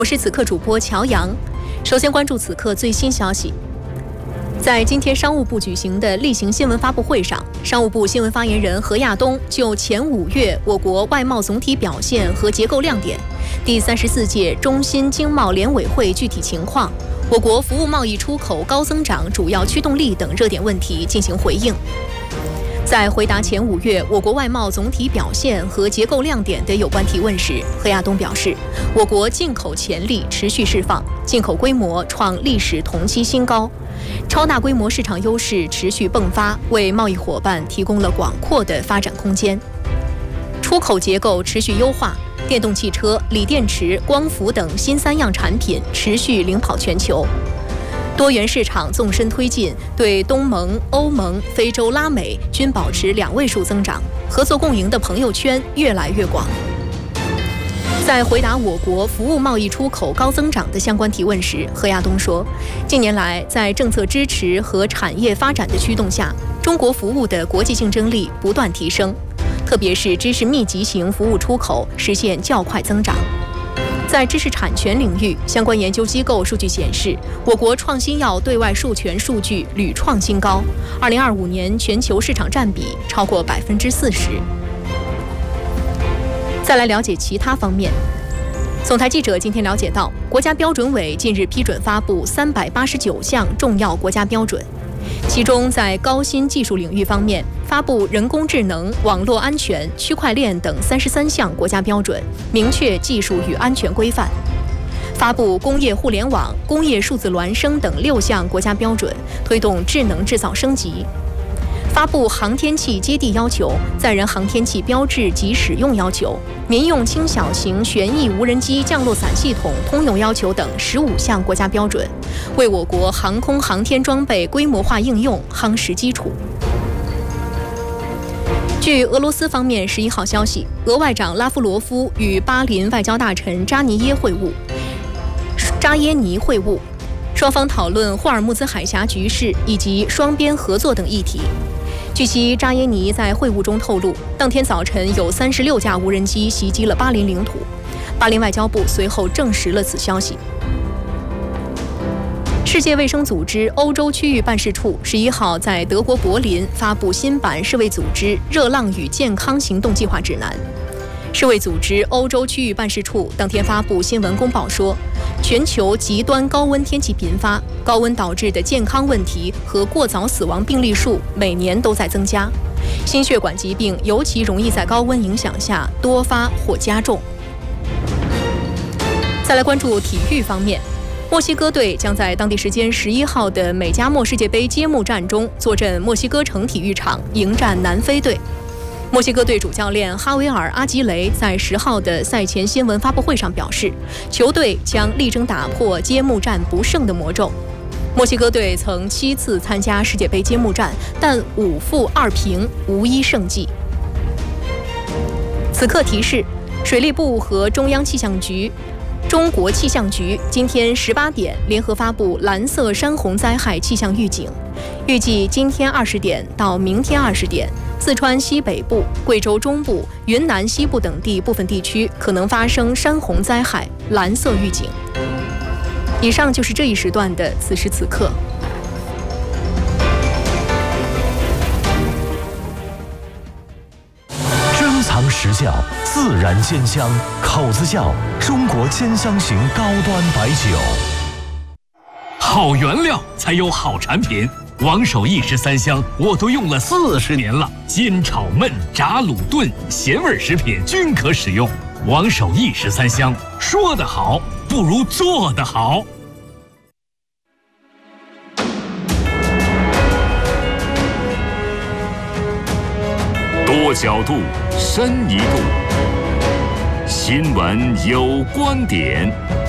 我是此刻主播乔阳。首先关注此刻最新消息。在今天商务部举行的例行新闻发布会上，商务部新闻发言人何亚东就前5月我国外贸总体表现和结构亮点、第34届中新经贸联委会具体情况、我国服务贸易出口高增长主要驱动力等热点问题进行回应。在回答前5月我国外贸总体表现和结构亮点的有关提问时，何亚东表示，我国进口潜力持续释放，进口规模创历史同期新高，超大规模市场优势持续迸发，为贸易伙伴提供了广阔的发展空间。出口结构持续优化，电动汽车、锂电池、光伏等新3样产品持续领跑全球。多元市场纵深推进，对东盟、欧盟、非洲、拉美均保持2位数增长，合作共赢的朋友圈越来越广。在回答我国服务贸易出口高增长的相关提问时，何亚东说，近年来在政策支持和产业发展的驱动下，中国服务的国际竞争力不断提升，特别是知识密集型服务出口实现较快增长。在知识产权领域，相关研究机构数据显示，我国创新药对外授权数据屡创新高，2025年全球市场占比超过40%。再来了解其他方面，总台记者今天了解到，国家标准委近日批准发布389项重要国家标准，其中在高新技术领域方面，发布人工智能、网络安全、区块链等33项国家标准，明确技术与安全规范；发布工业互联网、工业数字孪生等6项国家标准，推动智能制造升级；发布航天器接地要求、载人航天器标志及使用要求、民用轻小型旋翼无人机降落伞系统通用要求等15项国家标准，为我国航空航天装备规模化应用夯实基础。据俄罗斯方面11号消息，俄外长拉夫罗夫与巴林外交大臣扎耶尼会晤，双方讨论霍尔木兹海峡局势以及双边合作等议题。据悉，扎耶尼在会晤中透露，当天早晨有36架无人机袭击了巴林领土。巴林外交部随后证实了此消息。世界卫生组织欧洲区域办事处11号在德国柏林发布新版世卫组织热浪与健康行动计划指南。世卫组织欧洲区域办事处当天发布新闻公报说，全球极端高温天气频发，高温导致的健康问题和过早死亡病例数每年都在增加，心血管疾病尤其容易在高温影响下多发或加重。再来关注体育方面，墨西哥队将在当地时间11号的美加墨世界杯揭幕战中坐镇墨西哥城体育场迎战南非队。墨西哥队主教练哈维尔·阿吉雷在10号的赛前新闻发布会上表示，球队将力争打破揭幕战不胜的魔咒。墨西哥队曾7次参加世界杯揭幕战，但5负2平，无一胜绩。此刻提示，水利部和中国气象局今天18点联合发布蓝色山洪灾害气象预警，预计今天20点到明天20点，四川西北部、贵州中部、云南西部等地部分地区可能发生山洪灾害，蓝色预警。以上就是这一时段的此时此刻。 珍藏实窖，自然鲜香，口子窖中国兼香型高端白酒。 好原料才有好产品。王守义13香我都用了40年了，煎炒焖炸卤炖咸味食品均可使用。王守义13香，说得好不如做得好。 多角度，深一度，新闻有观点。